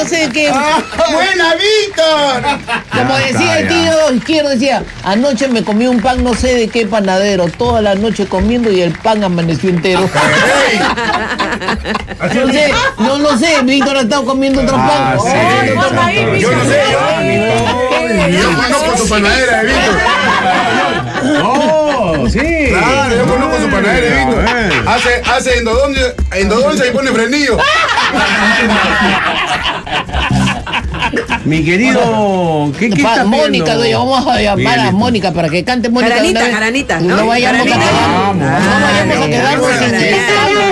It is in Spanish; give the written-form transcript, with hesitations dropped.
no sé de qué. ¡Buena, Víctor! Como decía el tío izquierdo, decía, anoche me comí un pan no sé de qué panadero, toda la noche comiendo y el pan amaneció entero. No lo sé, Víctor ha estado comiendo otro pan. Yo no sé, yo conozco su panadera de Víctor. Oh, sí. Claro, yo conozco su panadera de Víctor. Hace endodoncia y pone frenillo. Mi querido, ¿qué está Mónica, pidiendo? vamos a llamar a Mónica para que cante Mónica. Jaranita, Jaranita. No vayamos a quedarnos. Vamos. No vayamos a quedarnos sin